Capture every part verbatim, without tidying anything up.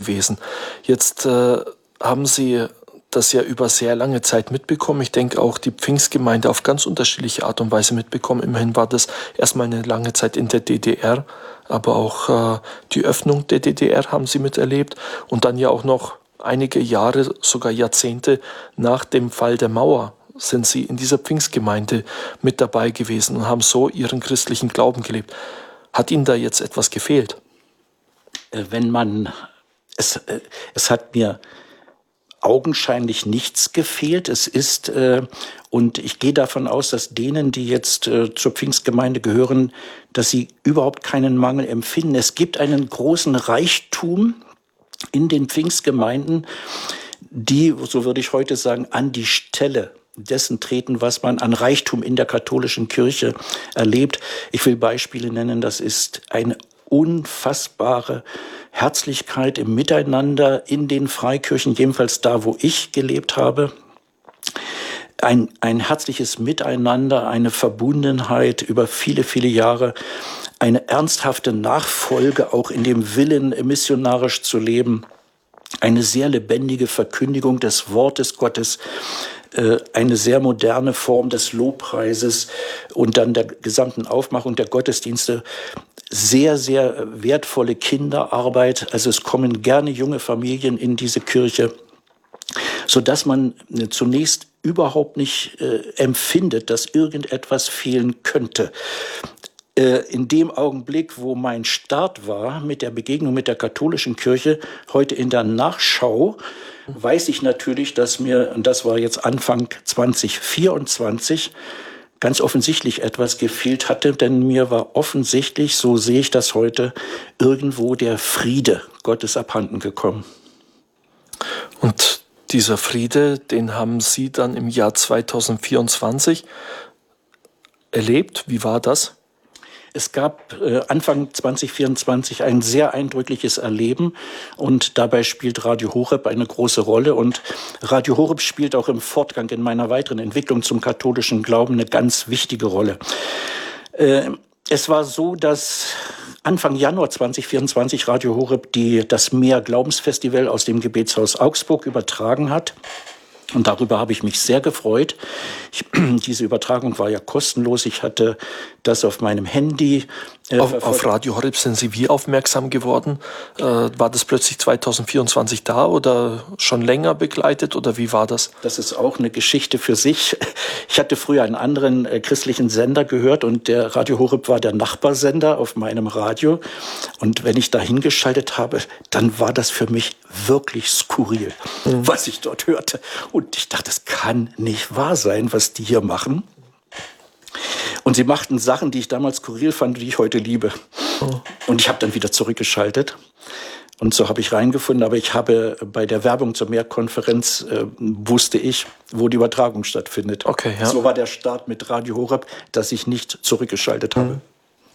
gewesen. Jetzt äh, haben Sie das ja über sehr lange Zeit mitbekommen. Ich denke auch die Pfingstgemeinde auf ganz unterschiedliche Art und Weise mitbekommen. Immerhin war das erstmal eine lange Zeit in der D D R, aber auch äh, die Öffnung der D D R haben Sie miterlebt und dann ja auch noch einige Jahre, sogar Jahrzehnte nach dem Fall der Mauer sind Sie in dieser Pfingstgemeinde mit dabei gewesen und haben so Ihren christlichen Glauben gelebt. Hat Ihnen da jetzt etwas gefehlt? Wenn man, es, es hat mir augenscheinlich nichts gefehlt. Es ist, äh, und ich gehe davon aus, dass denen, die jetzt äh, zur Pfingstgemeinde gehören, dass sie überhaupt keinen Mangel empfinden. Es gibt einen großen Reichtum in den Pfingstgemeinden, die, so würde ich heute sagen, an die Stelle dessen treten, was man an Reichtum in der katholischen Kirche erlebt. Ich will Beispiele nennen. Das ist eine unfassbare Herzlichkeit im Miteinander in den Freikirchen, jedenfalls da, wo ich gelebt habe. Ein, ein herzliches Miteinander, eine Verbundenheit über viele, viele Jahre, eine ernsthafte Nachfolge auch in dem Willen, missionarisch zu leben, eine sehr lebendige Verkündigung des Wortes Gottes, eine sehr moderne Form des Lobpreises und dann der gesamten Aufmachung der Gottesdienste. Sehr, sehr wertvolle Kinderarbeit. Also es kommen gerne junge Familien in diese Kirche, sodass man zunächst überhaupt nicht äh, empfindet, dass irgendetwas fehlen könnte. Äh, in dem Augenblick, wo mein Start war mit der Begegnung mit der katholischen Kirche, heute in der Nachschau, weiß ich natürlich, dass mir, und das war jetzt Anfang zwanzig vierundzwanzig, ganz offensichtlich etwas gefehlt hatte, denn mir war offensichtlich, so sehe ich das heute, irgendwo der Friede Gottes abhanden gekommen. Und dieser Friede, den haben Sie dann im Jahr zweitausendvierundzwanzig erlebt. Wie war das? Es gab äh, Anfang zwanzig vierundzwanzig ein sehr eindrückliches Erleben und dabei spielt Radio Horeb eine große Rolle und Radio Horeb spielt auch im Fortgang in meiner weiteren Entwicklung zum katholischen Glauben eine ganz wichtige Rolle. Äh, es war so, dass Anfang Januar zwanzig vierundzwanzig Radio Horeb die, das Meer Glaubensfestival aus dem Gebetshaus Augsburg übertragen hat. Und darüber habe ich mich sehr gefreut. Ich, diese Übertragung war ja kostenlos. Ich hatte das auf meinem Handy. Äh, auf, auf Radio Horeb sind Sie wie aufmerksam geworden? Äh, war das plötzlich zweitausendvierundzwanzig da oder schon länger begleitet oder wie war das? Das ist auch eine Geschichte für sich. Ich hatte früher einen anderen äh, christlichen Sender gehört und der Radio Horeb war der Nachbarsender auf meinem Radio. Und wenn ich da hingeschaltet habe, dann war das für mich wirklich skurril, mhm. was ich dort hörte. Und ich dachte, das kann nicht wahr sein, was die hier machen. Und sie machten Sachen, die ich damals skurril fand, die ich heute liebe. Oh. Und ich habe dann wieder zurückgeschaltet. Und so habe ich reingefunden. Aber ich habe bei der Werbung zur Mehrkonferenz, äh, wusste ich, wo die Übertragung stattfindet. Okay, ja. So war der Start mit Radio Horeb, dass ich nicht zurückgeschaltet habe. Mhm.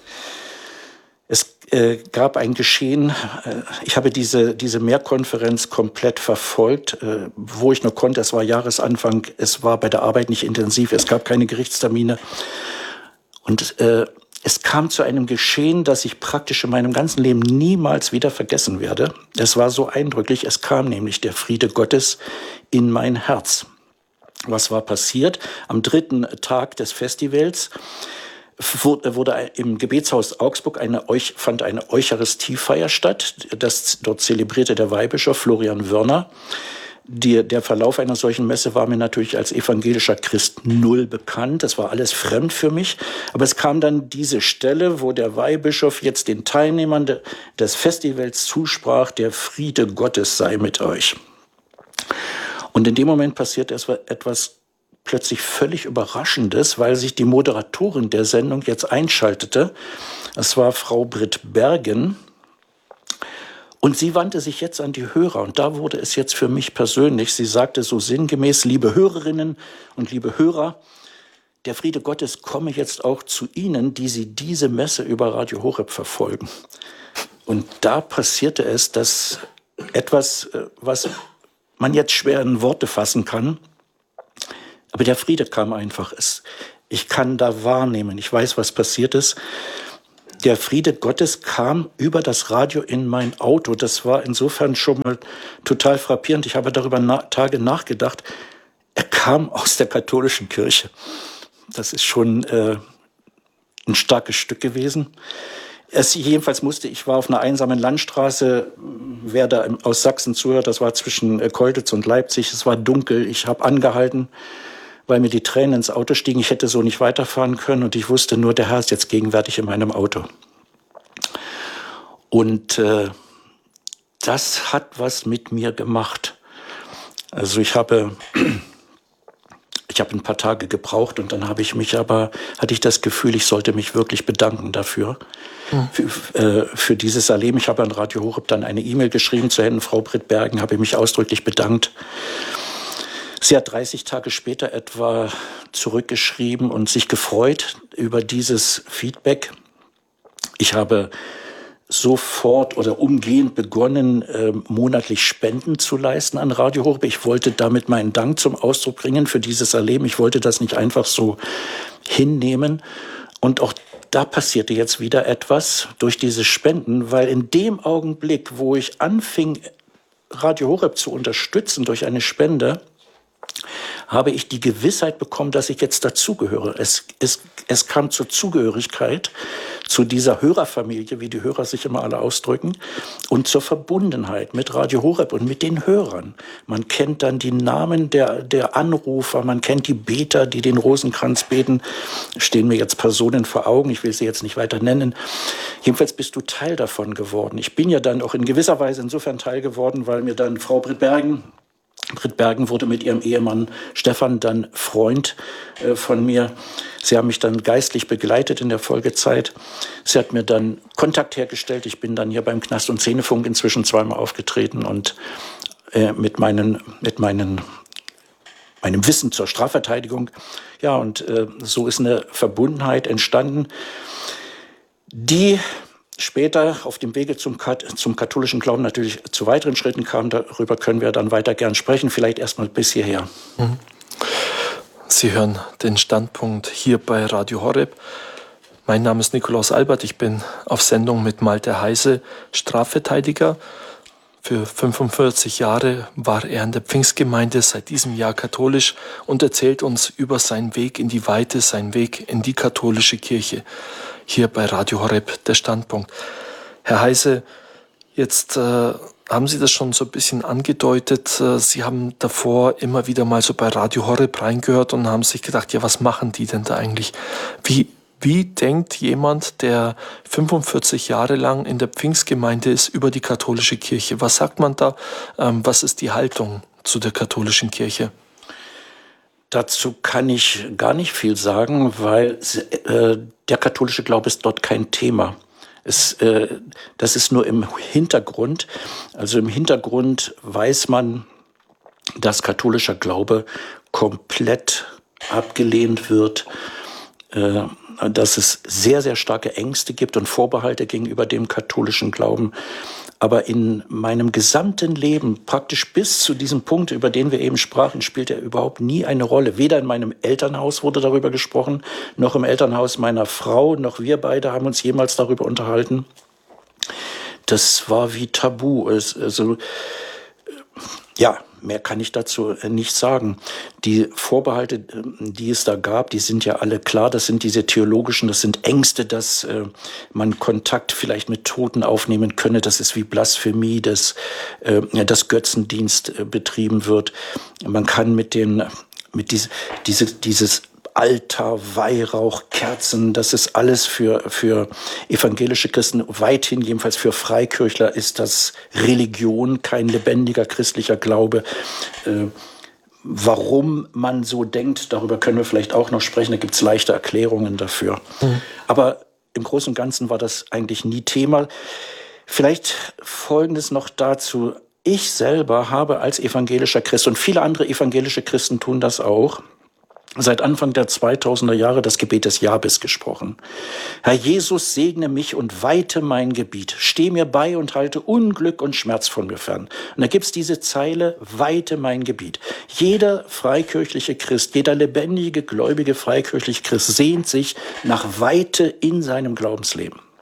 Es äh, gab ein Geschehen, äh, ich habe diese, diese Mehrkonferenz komplett verfolgt, äh, wo ich nur konnte. Es war Jahresanfang, es war bei der Arbeit nicht intensiv, es gab keine Gerichtstermine. Und äh, es kam zu einem Geschehen, das ich praktisch in meinem ganzen Leben niemals wieder vergessen werde. Es war so eindrücklich, es kam nämlich der Friede Gottes in mein Herz. Was war passiert? Am dritten Tag des Festivals wurde im Gebetshaus Augsburg eine, fand eine Eucharistiefeier statt. Das dort zelebrierte der Weihbischof Florian Wörner. Die, der Verlauf einer solchen Messe war mir natürlich als evangelischer Christ null bekannt. Das war alles fremd für mich. Aber es kam dann diese Stelle, wo der Weihbischof jetzt den Teilnehmern de, des Festivals zusprach, der Friede Gottes sei mit euch. Und in dem Moment passiert etwas plötzlich völlig Überraschendes, weil sich die Moderatorin der Sendung jetzt einschaltete. Das war Frau Britt Bergen. Und sie wandte sich jetzt an die Hörer. Und da wurde es jetzt für mich persönlich. Sie sagte so sinngemäß, liebe Hörerinnen und liebe Hörer, der Friede Gottes komme jetzt auch zu Ihnen, die Sie diese Messe über Radio Horeb verfolgen. Und da passierte es, dass etwas, was man jetzt schwer in Worte fassen kann, aber der Friede kam einfach. Ich kann da wahrnehmen, ich weiß, was passiert ist. der Friede Gottes kam über das Radio in mein Auto. Das war insofern schon mal total frappierend. Ich habe darüber na- Tage nachgedacht. Er kam aus der katholischen Kirche. Das ist schon äh, ein starkes Stück gewesen. Es, jedenfalls musste, ich war auf einer einsamen Landstraße, wer da aus Sachsen zuhört, das war zwischen Kolditz und Leipzig, es war dunkel, ich habe angehalten, weil mir die Tränen ins Auto stiegen, ich hätte so nicht weiterfahren können und ich wusste nur, der Herr ist jetzt gegenwärtig in meinem Auto. Und äh, das hat was mit mir gemacht. Also ich habe... Ich habe ein paar Tage gebraucht und dann habe ich mich aber, hatte ich das Gefühl, ich sollte mich wirklich bedanken dafür, mhm. für, äh, für dieses Erleben. Ich habe an Radio Horeb dann eine E-Mail geschrieben zu Händen Frau Britt Bergen, habe mich ausdrücklich bedankt. Sie hat dreißig Tage später etwa zurückgeschrieben und sich gefreut über dieses Feedback. Ich habe sofort oder umgehend begonnen, äh, monatlich Spenden zu leisten an Radio Horeb. Ich wollte damit meinen Dank zum Ausdruck bringen für dieses Erleben. Ich wollte das nicht einfach so hinnehmen. Und auch da passierte jetzt wieder etwas durch diese Spenden, weil in dem Augenblick, wo ich anfing, Radio Horeb zu unterstützen durch eine Spende, habe ich die Gewissheit bekommen, dass ich jetzt dazugehöre. Es, es, es kam zur Zugehörigkeit, zu dieser Hörerfamilie, wie die Hörer sich immer alle ausdrücken, und zur Verbundenheit mit Radio Horeb und mit den Hörern. Man kennt dann die Namen der, der Anrufer, man kennt die Beter, die den Rosenkranz beten. Stehen mir jetzt Personen vor Augen, ich will sie jetzt nicht weiter nennen. Jedenfalls bist du Teil davon geworden. Ich bin ja dann auch in gewisser Weise insofern Teil geworden, weil mir dann Frau Britt Bergen, Britt Bergen wurde mit ihrem Ehemann Stefan dann Freund äh, von mir. Sie haben mich dann geistlich begleitet in der Folgezeit. Sie hat mir dann Kontakt hergestellt. Ich bin dann hier beim Knast und Szenefunk inzwischen zweimal aufgetreten und äh, mit meinen, mit meinen, meinem Wissen zur Strafverteidigung. Ja, und äh, so ist eine Verbundenheit entstanden, die später auf dem Wege zum, Kat zum katholischen Glauben natürlich zu weiteren Schritten kam. Darüber können wir dann weiter gern sprechen. Vielleicht erstmal bis hierher. Sie hören den Standpunkt hier bei Radio Horeb. Mein Name ist Nikolaus Albert. Ich bin auf Sendung mit Malte Heise, Strafverteidiger. Für fünfundvierzig Jahre war er in der Pfingstgemeinde, seit diesem Jahr katholisch und erzählt uns über seinen Weg in die Weite, seinen Weg in die katholische Kirche. Hier bei Radio Horeb, der Standpunkt. Herr Heise, jetzt äh, haben Sie das schon so ein bisschen angedeutet. Äh, Sie haben davor immer wieder mal so bei Radio Horeb reingehört und haben sich gedacht, ja, was machen die denn da eigentlich? Wie, wie denkt jemand, der fünfundvierzig Jahre lang in der Pfingstgemeinde ist, über die katholische Kirche? Was sagt man da? Ähm, was ist die Haltung zu der katholischen Kirche? Dazu kann ich gar nicht viel sagen, weil äh, der katholische Glaube ist dort kein Thema. Es, äh, das ist nur im Hintergrund. Also im Hintergrund weiß man, dass katholischer Glaube komplett abgelehnt wird, äh, dass es sehr, sehr starke Ängste gibt und Vorbehalte gegenüber dem katholischen Glauben. Aber in meinem gesamten Leben, praktisch bis zu diesem Punkt, über den wir eben sprachen, spielt er überhaupt nie eine Rolle. Weder in meinem Elternhaus wurde darüber gesprochen, noch im Elternhaus meiner Frau, noch wir beide haben uns jemals darüber unterhalten. Das war wie Tabu. Also, ja, mehr kann ich dazu nicht sagen. Die Vorbehalte, die es da gab, die sind ja alle klar. Das sind diese theologischen, das sind Ängste, dass äh, man Kontakt vielleicht mit Toten aufnehmen könne. Das ist wie Blasphemie, dass, äh, dass Götzendienst äh, betrieben wird. Man kann mit den, mit diese, diese, dieses Altar, Weihrauch, Kerzen, das ist alles für, für evangelische Christen, weithin jedenfalls für Freikirchler ist das Religion, kein lebendiger christlicher Glaube. Äh, warum man so denkt, darüber können wir vielleicht auch noch sprechen, da gibt es leichte Erklärungen dafür. Mhm. Aber im Großen und Ganzen war das eigentlich nie Thema. Vielleicht Folgendes noch dazu. Ich selber habe als evangelischer Christ, und viele andere evangelische Christen tun das auch, seit Anfang der zweitausender Jahre das Gebet des Jabes gesprochen. Herr Jesus, segne mich und weite mein Gebiet. Steh mir bei und halte Unglück und Schmerz von mir fern. Und da gibt's diese Zeile, weite mein Gebiet. Jeder freikirchliche Christ, jeder lebendige, gläubige freikirchliche Christ sehnt sich nach Weite in seinem Glaubensleben.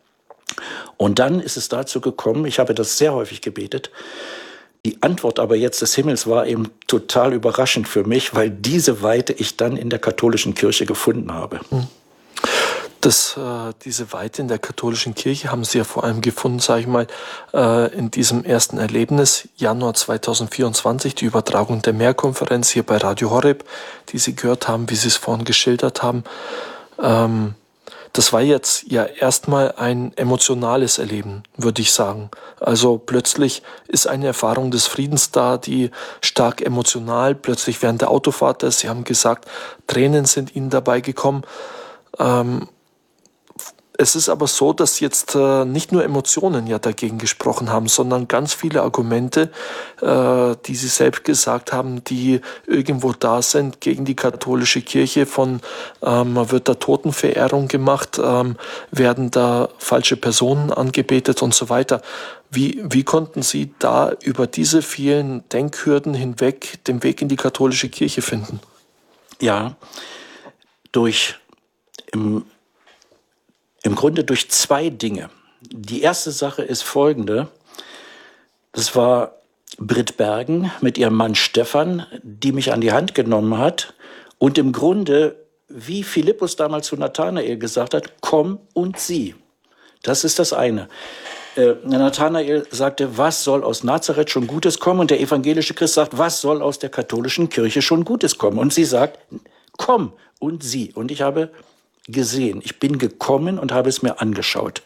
Und dann ist es dazu gekommen, ich habe das sehr häufig gebetet, die Antwort aber jetzt des Himmels war eben total überraschend für mich, weil diese Weite ich dann in der katholischen Kirche gefunden habe. Das, äh, diese Weite in der katholischen Kirche haben Sie ja vor allem gefunden, sage ich mal, äh, in diesem ersten Erlebnis, Januar zweitausendvierundzwanzig, die Übertragung der Mehrkonferenz hier bei Radio Horeb, die Sie gehört haben, wie Sie es vorhin geschildert haben. Ähm, das war jetzt ja erstmal ein emotionales Erleben, würde ich sagen. Also plötzlich ist eine Erfahrung des Friedens da, die stark emotional, plötzlich während der Autofahrt ist. Sie haben gesagt, Tränen sind Ihnen dabei gekommen. Ähm, Es ist aber so, dass jetzt äh, nicht nur Emotionen ja dagegen gesprochen haben, sondern ganz viele Argumente, äh, die Sie selbst gesagt haben, die irgendwo da sind gegen die katholische Kirche. Von ähm, wird da Totenverehrung gemacht, ähm, werden da falsche Personen angebetet und so weiter. Wie, wie konnten Sie da über diese vielen Denkhürden hinweg den Weg in die katholische Kirche finden? Ja, durch im Im Grunde durch zwei Dinge. Die erste Sache ist folgende. Das war Britt Bergen mit ihrem Mann Stefan, die mich an die Hand genommen hat und im Grunde, wie Philippus damals zu Nathanael gesagt hat, komm und sieh. Das ist das eine. Äh, Nathanael sagte, was soll aus Nazareth schon Gutes kommen? Und der evangelische Christ sagt, was soll aus der katholischen Kirche schon Gutes kommen? Und sie sagt, komm und sieh. Und ich habe gesehen. Ich bin gekommen und habe es mir angeschaut.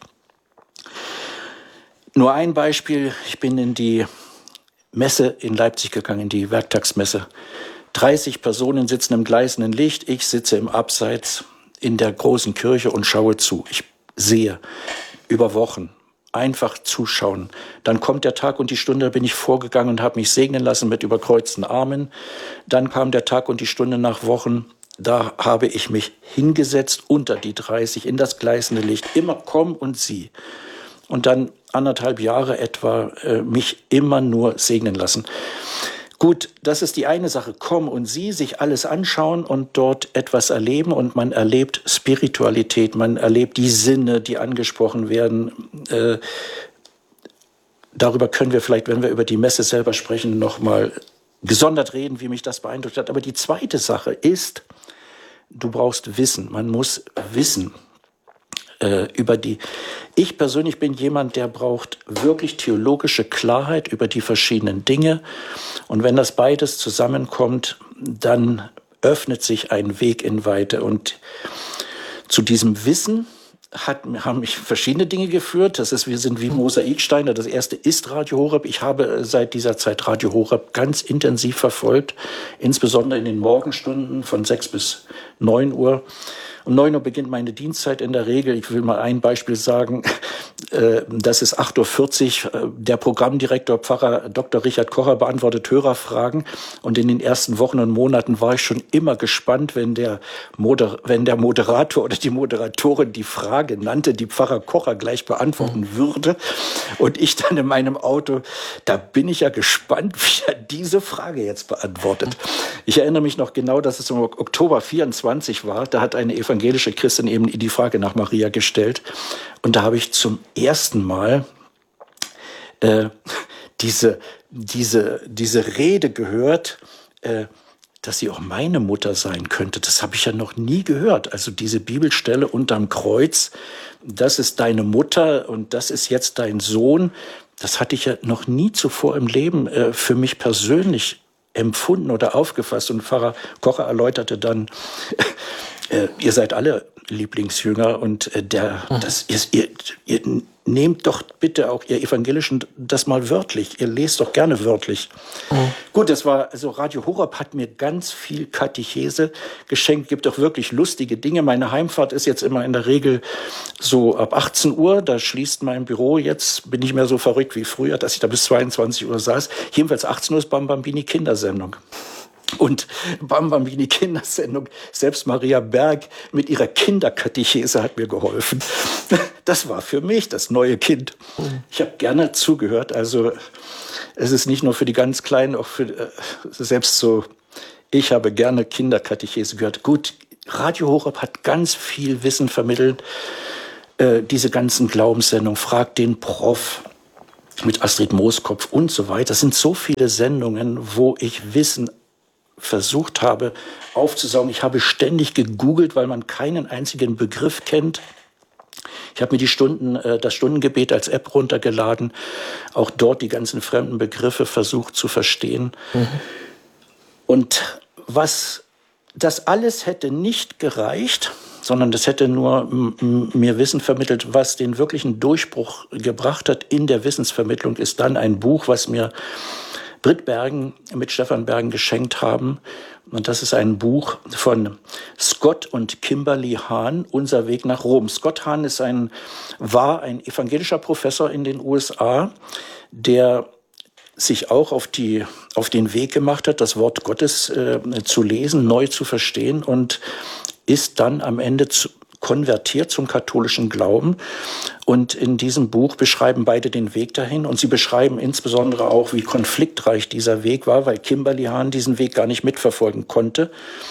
Nur ein Beispiel. Ich bin in die Messe in Leipzig gegangen, in die Werktagsmesse. dreißig Personen sitzen im gleißenden Licht. Ich sitze im Abseits in der großen Kirche und schaue zu. Ich sehe über Wochen. Einfach zuschauen. Dann kommt der Tag und die Stunde, da bin ich vorgegangen und habe mich segnen lassen mit überkreuzten Armen. Dann kam der Tag und die Stunde nach Wochen. Da habe ich mich hingesetzt unter die dreißig in das gleißende Licht. Immer komm und sieh. Und dann anderthalb Jahre etwa äh, mich immer nur segnen lassen. Gut, das ist die eine Sache. Komm und sieh, sich alles anschauen und dort etwas erleben. Und man erlebt Spiritualität, man erlebt die Sinne, die angesprochen werden. Äh, darüber können wir vielleicht, wenn wir über die Messe selber sprechen, noch mal gesondert reden, wie mich das beeindruckt hat. Aber die zweite Sache ist, du brauchst Wissen. Man muss wissen äh, über die. Ich persönlich bin jemand, der braucht wirklich theologische Klarheit über die verschiedenen Dinge. Und wenn das beides zusammenkommt, dann öffnet sich ein Weg in Weite. Und zu diesem Wissen Hat, haben mich verschiedene Dinge geführt. Das ist, wir sind wie Mosaiksteine. Das erste ist Radio Horeb. Ich habe seit dieser Zeit Radio Horeb ganz intensiv verfolgt, insbesondere in den Morgenstunden von sechs bis neun Uhr. Um neun Uhr beginnt meine Dienstzeit in der Regel. Ich will mal ein Beispiel sagen. Das ist acht Uhr vierzig. Der Programmdirektor Pfarrer Doktor Richard Kocher beantwortet Hörerfragen. Und in den ersten Wochen und Monaten war ich schon immer gespannt, wenn der, Moder- wenn der Moderator oder die Moderatorin die Frage nannte, die Pfarrer Kocher gleich beantworten würde. Und ich dann in meinem Auto, da bin ich ja gespannt, wie er diese Frage jetzt beantwortet. Ich erinnere mich noch genau, dass es im Oktober vierundzwanzig war. Da hat eine evangelische Christin eben die Frage nach Maria gestellt. Und da habe ich zum ersten Mal äh, diese, diese, diese Rede gehört, äh, dass sie auch meine Mutter sein könnte. Das habe ich ja noch nie gehört. Also diese Bibelstelle unterm Kreuz, das ist deine Mutter und das ist jetzt dein Sohn. Das hatte ich ja noch nie zuvor im Leben äh, für mich persönlich empfunden oder aufgefasst. Und Pfarrer Kocher erläuterte dann, äh, ihr seid alle Lieblingsjünger und äh, der, mhm. das ist, ihr, ihr nehmt doch bitte auch, ihr Evangelischen, das mal wörtlich. Ihr lest doch gerne wörtlich. Mhm. Gut, das war, also Radio Horeb hat mir ganz viel Katechese geschenkt, gibt auch wirklich lustige Dinge. Meine Heimfahrt ist jetzt immer in der Regel so ab achtzehn Uhr, da schließt mein Büro. Jetzt bin ich mehr so verrückt wie früher, dass ich da bis zweiundzwanzig Uhr saß. Jedenfalls achtzehn Uhr ist Bam Bambini Kindersendung. Und Bam Bambini Kindersendung, selbst Maria Berg mit ihrer Kinderkatechese hat mir geholfen. Das war für mich das neue Kind. Ich habe gerne zugehört. Also es ist nicht nur für die ganz Kleinen, auch für äh, selbst so, ich habe gerne Kinderkatechese gehört. Gut, Radio Horeb hat ganz viel Wissen vermittelt. äh, diese ganzen Glaubenssendungen, Frag den Prof mit Astrid Mooskopf und so weiter. Das sind so viele Sendungen, wo ich Wissen versucht habe aufzusaugen. Ich habe ständig gegoogelt, weil man keinen einzigen Begriff kennt. Ich habe mir die Stunden, äh, das Stundengebet als App runtergeladen, auch dort die ganzen fremden Begriffe versucht zu verstehen. Mhm. Und was das alles hätte nicht gereicht, sondern das hätte nur mir Wissen vermittelt, was den wirklichen Durchbruch gebracht hat in der Wissensvermittlung, ist dann ein Buch, was mir Britt Bergen mit Stefan Bergen geschenkt haben. Und das ist ein Buch von Scott und Kimberly Hahn, Unser Weg nach Rom. Scott Hahn ist ein, war ein evangelischer Professor in den U S A, der sich auch auf die, auf den Weg gemacht hat, das Wort Gottes äh, zu lesen, neu zu verstehen und ist dann am Ende zu, konvertiert zum katholischen Glauben. Und in diesem Buch beschreiben beide den Weg dahin. Und sie beschreiben insbesondere auch, wie konfliktreich dieser Weg war, weil Kimberly Hahn diesen Weg gar nicht mitverfolgen konnte.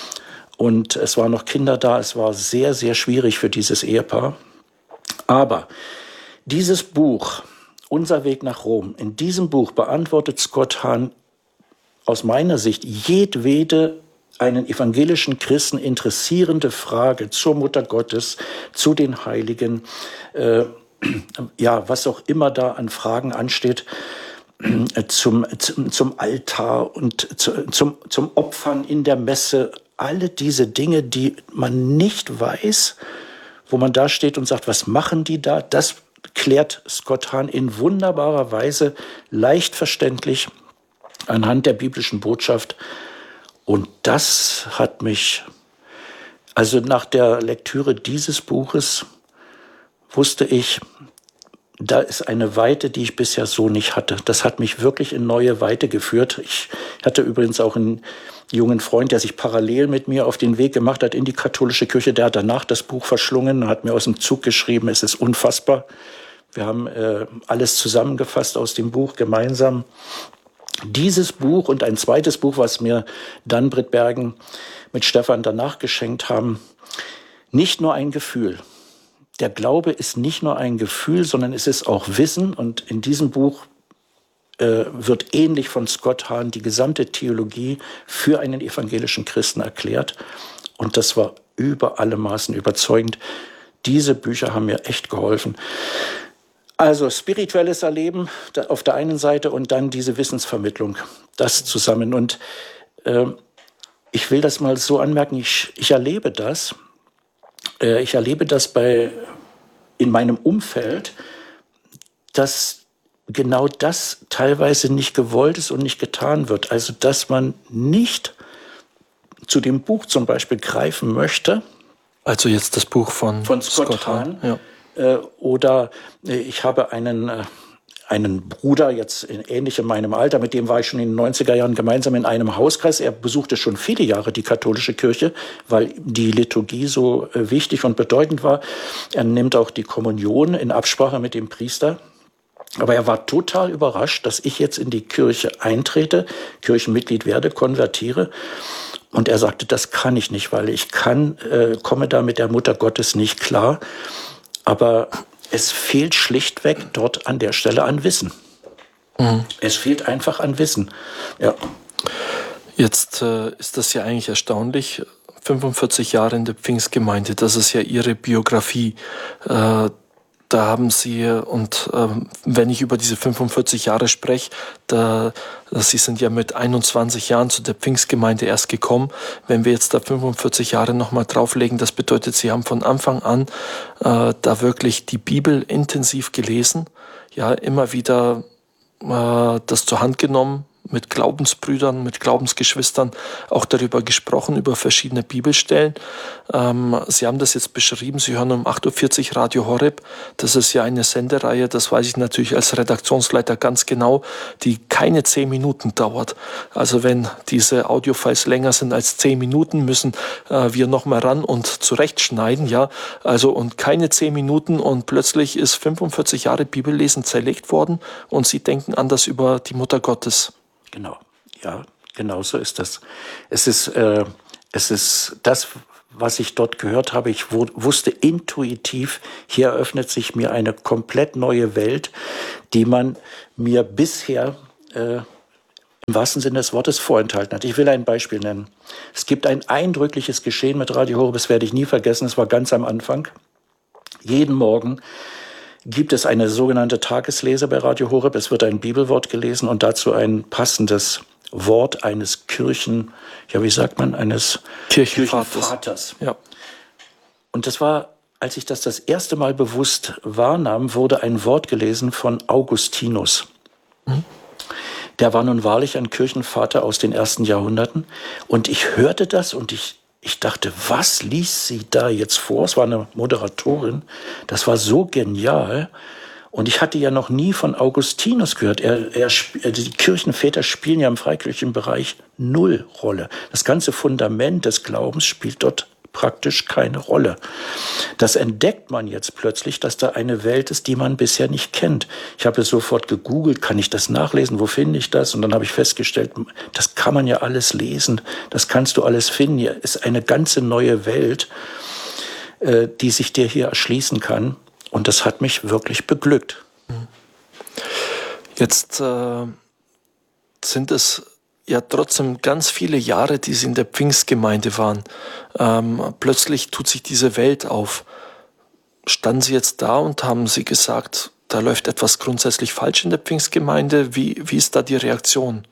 Und es waren noch Kinder da. Es war sehr, sehr schwierig für dieses Ehepaar. Aber dieses Buch, Unser Weg nach Rom, in diesem Buch beantwortet Scott Hahn aus meiner Sicht jedwede einen evangelischen Christen interessierende Frage zur Mutter Gottes, zu den Heiligen, äh, ja, was auch immer da an Fragen ansteht, äh, zum, zum, zum Altar und zu, zum, zum Opfern in der Messe, alle diese Dinge, die man nicht weiß, wo man da steht und sagt, was machen die da? Das klärt Scott Hahn in wunderbarer Weise, leicht verständlich, anhand der biblischen Botschaft. Und das hat mich, also nach der Lektüre dieses Buches wusste ich, da ist eine Weite, die ich bisher so nicht hatte. Das hat mich wirklich in neue Weite geführt. Ich hatte übrigens auch einen jungen Freund, der sich parallel mit mir auf den Weg gemacht hat in die katholische Kirche. Der hat danach das Buch verschlungen, hat mir aus dem Zug geschrieben, es ist unfassbar. Wir haben äh, alles zusammengefasst aus dem Buch gemeinsam. Dieses Buch und ein zweites Buch, was mir dann Britt Bergen mit Stefan danach geschenkt haben, nicht nur ein Gefühl. Der Glaube ist nicht nur ein Gefühl, sondern es ist auch Wissen. Und in diesem Buch äh, wird ähnlich von Scott Hahn die gesamte Theologie für einen evangelischen Christen erklärt. Und das war über alle Maßen überzeugend. Diese Bücher haben mir echt geholfen. Also spirituelles Erleben auf der einen Seite und dann diese Wissensvermittlung, das zusammen. Und äh, ich will das mal so anmerken, ich, ich erlebe das. Äh, ich erlebe das bei, in meinem Umfeld, dass genau das teilweise nicht gewollt ist und nicht getan wird. Also dass man nicht zu dem Buch zum Beispiel greifen möchte. Also jetzt das Buch von, von Scott, Scott Hahn. Ja. Oder ich habe einen, einen Bruder, jetzt ähnlich in meinem Alter, mit dem war ich schon in den neunziger Jahren gemeinsam in einem Hauskreis. Er besuchte schon viele Jahre die katholische Kirche, weil die Liturgie so wichtig und bedeutend war. Er nimmt auch die Kommunion in Absprache mit dem Priester. Aber er war total überrascht, dass ich jetzt in die Kirche eintrete, Kirchenmitglied werde, konvertiere. Und er sagte, das kann ich nicht, weil ich kann, äh, komme da mit der Mutter Gottes nicht klar. Aber es fehlt schlichtweg dort an der Stelle an Wissen. Mhm. Es fehlt einfach an Wissen. Ja. Jetzt äh, ist das ja eigentlich erstaunlich. fünfundvierzig Jahre in der Pfingstgemeinde, das ist ja Ihre Biografie. Äh, Da haben Sie, und ähm, wenn ich über diese fünfundvierzig Jahre spreche, da, Sie sind ja mit einundzwanzig Jahren zu der Pfingstgemeinde erst gekommen. Wenn wir jetzt da fünfundvierzig Jahre nochmal drauflegen, das bedeutet, Sie haben von Anfang an äh, da wirklich die Bibel intensiv gelesen, ja, immer wieder äh, das zur Hand genommen, mit Glaubensbrüdern, mit Glaubensgeschwistern auch darüber gesprochen, über verschiedene Bibelstellen. Ähm, Sie haben das jetzt beschrieben, Sie hören um acht Uhr vierzig Radio Horeb. Das ist ja eine Sendereihe, das weiß ich natürlich als Redaktionsleiter ganz genau, die keine zehn Minuten dauert. Also wenn diese Audiofiles länger sind als zehn Minuten, müssen äh, wir nochmal ran und zurechtschneiden, ja. Also und keine zehn Minuten und plötzlich ist fünfundvierzig Jahre Bibellesen zerlegt worden und Sie denken anders über die Mutter Gottes. Genau, ja, genau so ist das. Es ist, äh, es ist das, was ich dort gehört habe. Ich wusste intuitiv, hier eröffnet sich mir eine komplett neue Welt, die man mir bisher äh, im wahrsten Sinne des Wortes vorenthalten hat. Ich will ein Beispiel nennen. Es gibt ein eindrückliches Geschehen mit Radio Horeb, das werde ich nie vergessen, es war ganz am Anfang. Jeden Morgen gibt es eine sogenannte Tageslese bei Radio Horeb. Es wird ein Bibelwort gelesen und dazu ein passendes Wort eines Kirchen, ja wie sagt man, eines Kirchenvaters. Kirchenvaters. Ja. Und das war, als ich das das erste Mal bewusst wahrnahm, wurde ein Wort gelesen von Augustinus. Mhm. Der war nun wahrlich ein Kirchenvater aus den ersten Jahrhunderten. Und ich hörte das und ich, ich dachte, was liest sie da jetzt vor? Es war eine Moderatorin. Das war so genial. Und ich hatte ja noch nie von Augustinus gehört. Er, er, die Kirchenväter spielen ja im freikirchlichen Bereich null Rolle. Das ganze Fundament des Glaubens spielt dort praktisch keine Rolle. Das entdeckt man jetzt plötzlich, dass da eine Welt ist, die man bisher nicht kennt. Ich habe sofort gegoogelt, kann ich das nachlesen, wo finde ich das? Und dann habe ich festgestellt, das kann man ja alles lesen, das kannst du alles finden. Hier ist eine ganze neue Welt, äh, die sich dir hier erschließen kann. Und das hat mich wirklich beglückt. Jetzt äh, sind es ja trotzdem ganz viele Jahre, die Sie in der Pfingstgemeinde waren. Ähm, plötzlich tut sich diese Welt auf. Standen Sie jetzt da und haben Sie gesagt, da läuft etwas grundsätzlich falsch in der Pfingstgemeinde? Wie, wie ist da die Reaktion?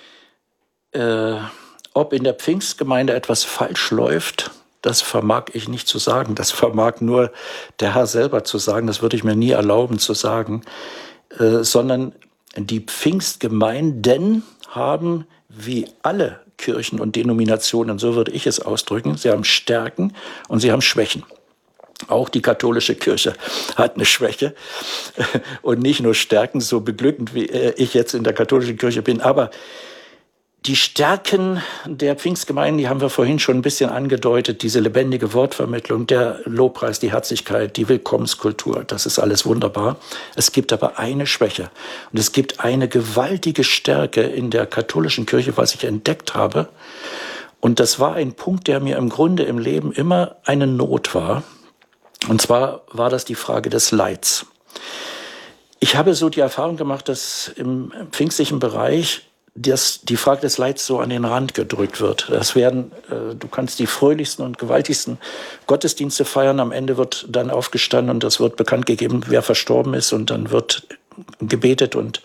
Äh, ob in der Pfingstgemeinde etwas falsch läuft, das vermag ich nicht zu sagen. Das vermag nur der Herr selber zu sagen. Das würde ich mir nie erlauben zu sagen. Äh, sondern die Pfingstgemeinden haben, wie alle Kirchen und Denominationen, so würde ich es ausdrücken, sie haben Stärken und sie haben Schwächen. Auch die katholische Kirche hat eine Schwäche und nicht nur Stärken, so beglückend wie ich jetzt in der katholischen Kirche bin. Aber die Stärken der Pfingstgemeinden, die haben wir vorhin schon ein bisschen angedeutet, diese lebendige Wortvermittlung, der Lobpreis, die Herzlichkeit, die Willkommenskultur, das ist alles wunderbar. Es gibt aber eine Schwäche und es gibt eine gewaltige Stärke in der katholischen Kirche, was ich entdeckt habe. Und das war ein Punkt, der mir im Grunde im Leben immer eine Not war. Und zwar war das die Frage des Leids. Ich habe so die Erfahrung gemacht, dass im pfingstlichen Bereich dass die Frage des Leids so an den Rand gedrückt wird. Das werden, äh, du kannst die fröhlichsten und gewaltigsten Gottesdienste feiern. Am Ende wird dann aufgestanden und es wird bekannt gegeben, wer verstorben ist und dann wird gebetet. Und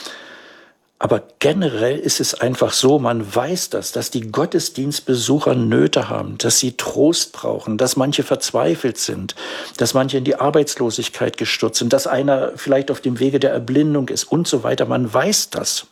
aber generell ist es einfach so, man weiß das, dass die Gottesdienstbesucher Nöte haben, dass sie Trost brauchen, dass manche verzweifelt sind, dass manche in die Arbeitslosigkeit gestürzt sind, dass einer vielleicht auf dem Wege der Erblindung ist und so weiter. Man weiß das.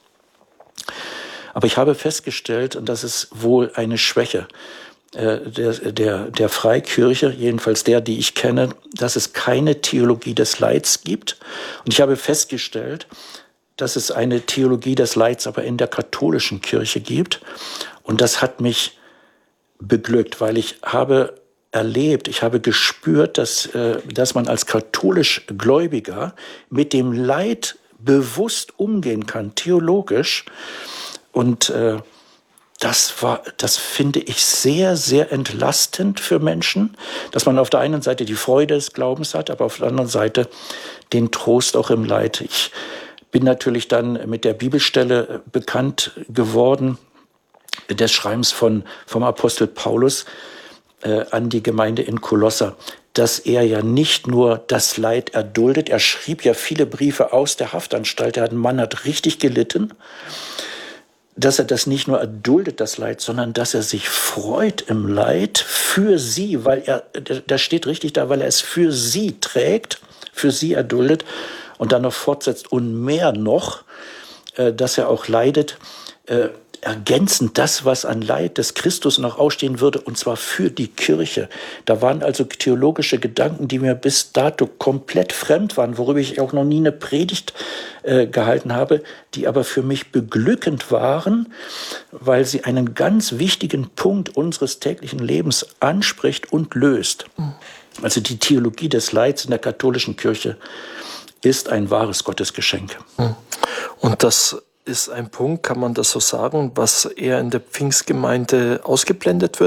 Aber ich habe festgestellt, und das ist wohl eine Schwäche äh, der, der, der Freikirche, jedenfalls der, die ich kenne, dass es keine Theologie des Leids gibt. Und ich habe festgestellt, dass es eine Theologie des Leids aber in der katholischen Kirche gibt. Und das hat mich beglückt, weil ich habe erlebt, ich habe gespürt, dass, äh, dass man als katholisch Gläubiger mit dem Leid bewusst umgehen kann, theologisch. Und äh, das war, das finde ich sehr, sehr entlastend für Menschen, dass man auf der einen Seite die Freude des Glaubens hat, aber auf der anderen Seite den Trost auch im Leid. Ich bin natürlich dann mit der Bibelstelle bekannt geworden, des Schreibens von, vom Apostel Paulus äh, an die Gemeinde in Kolosser, dass er ja nicht nur das Leid erduldet, er schrieb ja viele Briefe aus der Haftanstalt, der Mann hat richtig gelitten, dass er das nicht nur erduldet, das Leid, sondern dass er sich freut im Leid für sie, weil er, da steht richtig da, weil er es für sie trägt, für sie erduldet und dann noch fortsetzt und mehr noch, dass er auch leidet, ergänzend das, was an Leid des Christus noch ausstehen würde, und zwar für die Kirche. Da waren also theologische Gedanken, die mir bis dato komplett fremd waren, worüber ich auch noch nie eine Predigt äh, gehalten habe, die aber für mich beglückend waren, weil sie einen ganz wichtigen Punkt unseres täglichen Lebens anspricht und löst. Also die Theologie des Leids in der katholischen Kirche ist ein wahres Gottesgeschenk. Und das ist ein Punkt, kann man das so sagen, was eher in der Pfingstgemeinde ausgeblendet wird,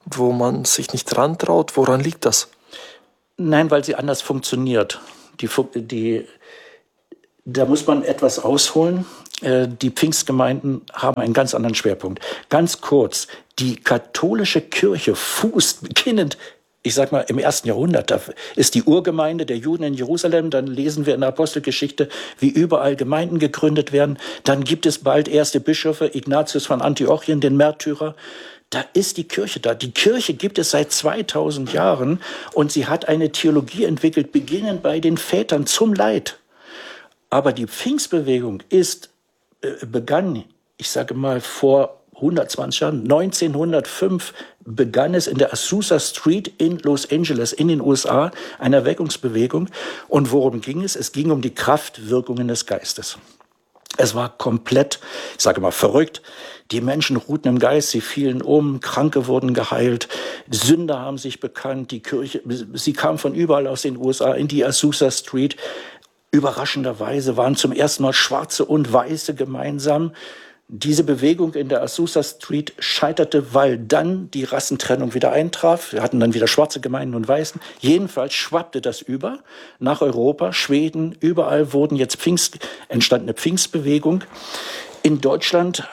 wo man sich nicht dran traut? Woran liegt das? Nein, weil sie anders funktioniert. Die, die, da muss man etwas ausholen. Die Pfingstgemeinden haben einen ganz anderen Schwerpunkt. Ganz kurz, die katholische Kirche fußt beginnend, ich sag mal, im ersten Jahrhundert. Da ist die Urgemeinde der Juden in Jerusalem. Dann lesen wir in der Apostelgeschichte, wie überall Gemeinden gegründet werden. Dann gibt es bald erste Bischöfe, Ignatius von Antiochien, den Märtyrer. Da ist die Kirche da. Die Kirche gibt es seit zweitausend Jahren und sie hat eine Theologie entwickelt, beginnend bei den Vätern zum Leid. Aber die Pfingstbewegung ist äh, begann, ich sage mal, vor hundertzwanzig Jahren, neunzehnhundertfünf begann es in der Azusa Street in Los Angeles in den U S A, eine Erweckungsbewegung. Und worum ging es? Es ging um die Kraftwirkungen des Geistes. Es war komplett, ich sage mal, verrückt. Die Menschen ruhten im Geist, sie fielen um, Kranke wurden geheilt, Sünder haben sich bekannt, die Kirche, sie kamen von überall aus den U S A in die Azusa Street. Überraschenderweise waren zum ersten Mal Schwarze und Weiße gemeinsam. Diese Bewegung in der Azusa Street scheiterte, weil dann die Rassentrennung wieder eintraf. Wir hatten dann wieder schwarze Gemeinden und Weißen. Jedenfalls schwappte das über nach Europa, Schweden, überall wurden jetzt Pfingst, entstand eine Pfingstbewegung. In Deutschland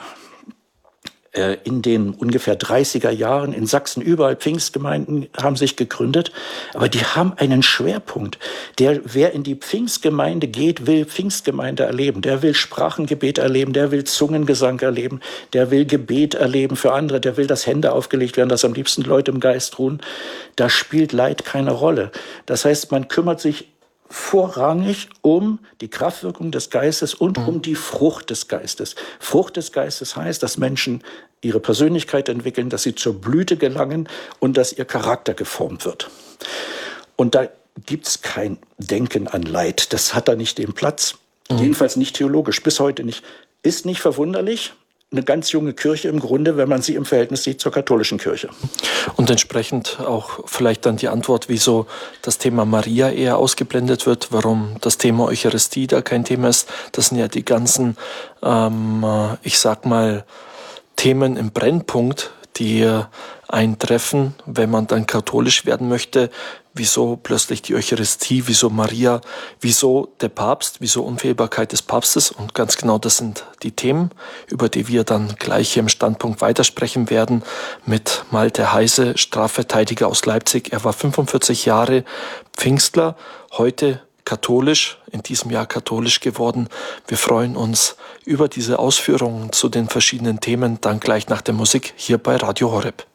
äh, in den ungefähr dreißiger Jahren, in Sachsen überall Pfingstgemeinden haben sich gegründet. Aber die haben einen Schwerpunkt. Der, wer in die Pfingstgemeinde geht, will Pfingstgemeinde erleben. Der will Sprachengebet erleben, der will Zungengesang erleben, der will Gebet erleben für andere, der will, dass Hände aufgelegt werden, dass am liebsten Leute im Geist ruhen. Da spielt Leid keine Rolle. Das heißt, man kümmert sich vorrangig um die Kraftwirkung des Geistes und mhm. um die Frucht des Geistes. Frucht des Geistes heißt, dass Menschen ihre Persönlichkeit entwickeln, dass sie zur Blüte gelangen und dass ihr Charakter geformt wird. Und da gibt es kein Denken an Leid. Das hat da nicht den Platz. Mhm. Jedenfalls nicht theologisch, bis heute nicht. Ist nicht verwunderlich. Eine ganz junge Kirche im Grunde, wenn man sie im Verhältnis sieht zur katholischen Kirche. Und entsprechend auch vielleicht dann die Antwort, wieso das Thema Maria eher ausgeblendet wird, warum das Thema Eucharistie da kein Thema ist. Das sind ja die ganzen, ähm, ich sag mal, Themen im Brennpunkt, die eintreffen, wenn man dann katholisch werden möchte. Wieso plötzlich die Eucharistie, wieso Maria, wieso der Papst, wieso Unfehlbarkeit des Papstes? Und ganz genau das sind die Themen, über die wir dann gleich hier im Standpunkt weitersprechen werden mit Malte Heise, Strafverteidiger aus Leipzig. Er war fünfundvierzig Jahre Pfingstler, heute katholisch, in diesem Jahr katholisch geworden. Wir freuen uns über diese Ausführungen zu den verschiedenen Themen dann gleich nach der Musik hier bei Radio Horeb.